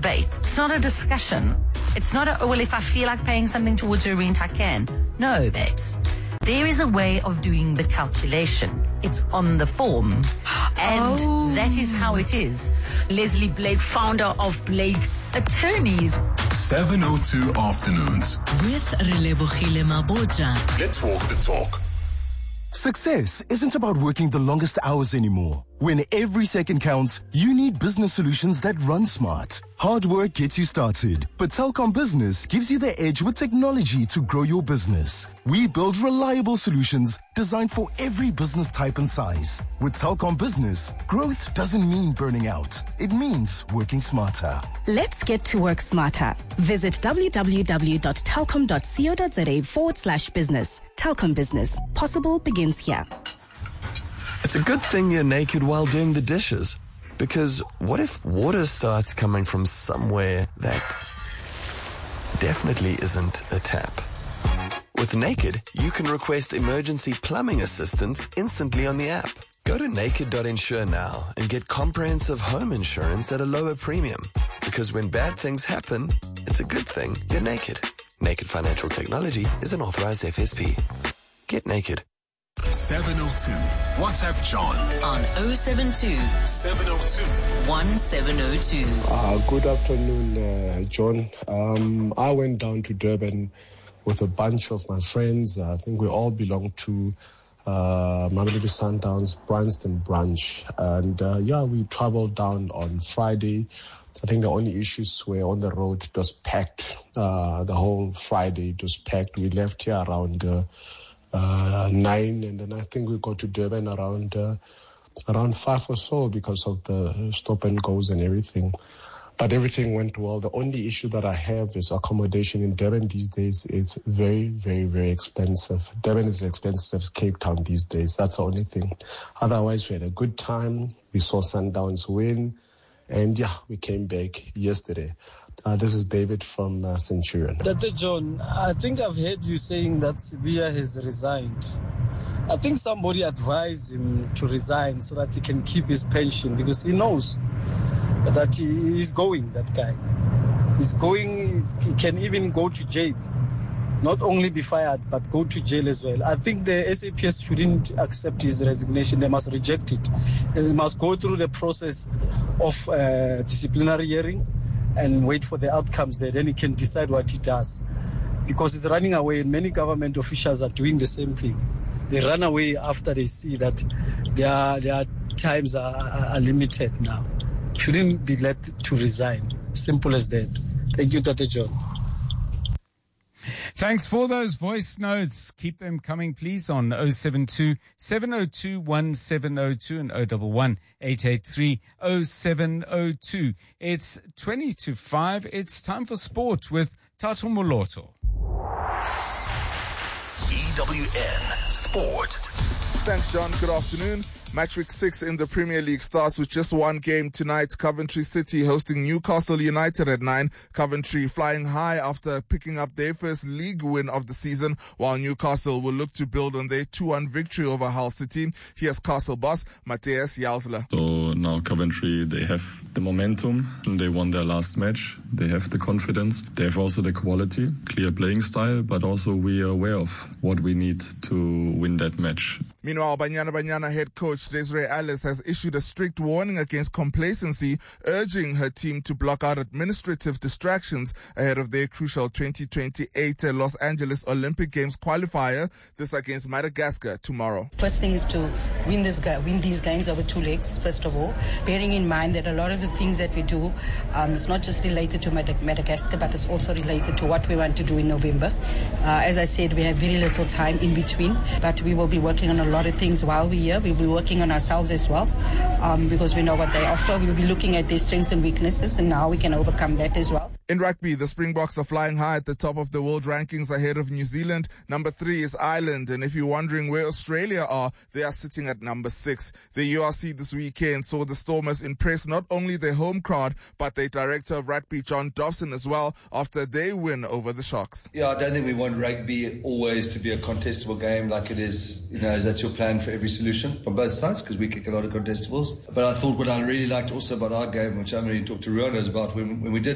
debate. It's not a discussion. It's not a, oh, well, if I feel like paying something towards your rent, I can. No, babes. There is a way of doing the calculation. It's on the form. And that is how it is. Leslie Blake, founder of Blake Attorneys. 702 Afternoons. With Relebogile Mabotja. Let's walk the talk. Success isn't about working the longest hours anymore. When every second counts, you need business solutions that run smart. Hard work gets you started, but Telkom Business gives you the edge with technology to grow your business. We build reliable solutions designed for every business type and size. With Telkom Business, growth doesn't mean burning out. It means working smarter. Let's get to work smarter. Visit www.telkom.co.za/business. Telkom Business. Possible begins here. It's a good thing you're naked while doing the dishes. Because what if water starts coming from somewhere that definitely isn't a tap? With Naked, you can request emergency plumbing assistance instantly on the app. Go to naked.insure now and get comprehensive home insurance at a lower premium. Because when bad things happen, it's a good thing you're naked. Naked Financial Technology is an authorized FSP. Get naked. 702. WhatsApp John On 072 702 1702. Good afternoon, John. I went down to Durban with a bunch of my friends. I think we all belong to Mamelodi Sundowns Bryanston branch. And we traveled down on Friday. I think the only issues were on the road. It was packed. The whole Friday it was packed. We left here around 9, and then I think we got to Durban around 5 or so because of the stop and goes and everything. But everything went well. The only issue that I have is accommodation in Durban these days is very, very, very expensive. Durban is as expensive as Cape Town these days. That's the only thing. Otherwise, we had a good time. We saw Sundowns win. And we came back yesterday. This is David from Centurion. Dr. John, I think I've heard you saying that Sibiya has resigned. I think somebody advised him to resign so that he can keep his pension because he knows that he is going, that guy. He's going, he can even go to jail. Not only be fired, but go to jail as well. I think the SAPS shouldn't accept his resignation. They must reject it. They must go through the process of disciplinary hearing and wait for the outcomes there. Then he can decide what he does. Because he's running away, and many government officials are doing the same thing. They run away after they see that their times are limited now. Shouldn't be let to resign. Simple as that. Thank you, Dr. John. Thanks for those voice notes. Keep them coming, please, on 072 702 1702 and 011 883 0702. It's 20 to 5. It's time for sport with Tato Moloto. EWN Sport. Thanks, John. Good afternoon. Match week 6 in the Premier League starts with just one game tonight. Coventry City hosting Newcastle United at 9. Coventry flying high after picking up their first league win of the season, while Newcastle will look to build on their 2-1 victory over Hull City. Here's Castle boss Matthias Jalsler. So now Coventry, they have the momentum. They won their last match. They have the confidence. They have also the quality, clear playing style, but also we are aware of what we need to win that match. Meanwhile, Banyana head coach Desiree Ellis has issued a strict warning against complacency, urging her team to block out administrative distractions ahead of their crucial 2028 Los Angeles Olympic Games qualifier. This against Madagascar tomorrow. First thing is to win these games over 2 legs, first of all, bearing in mind that a lot of the things that we do is not just related to Madagascar, but it's also related to what we want to do in November. As I said, we have very little time in between, but we will be working on a lot of things while we're here. We'll be working on ourselves as well, because we know what they offer. We'll be looking at their strengths and weaknesses and how we can overcome that as well. In rugby, the Springboks are flying high at the top of the world rankings ahead of New Zealand. Number 3 is Ireland, and if you're wondering where Australia are, they are sitting at number 6. The URC this weekend saw the Stormers impress not only their home crowd, but their director of rugby, John Dobson, as well, after their win over the Sharks. Yeah, I don't think we want rugby always to be a contestable game like it is. Is that your plan for every solution from both sides? Because we kick a lot of contestables. But I thought what I really liked also about our game, which I'm going to talk to Ruanas about, when we did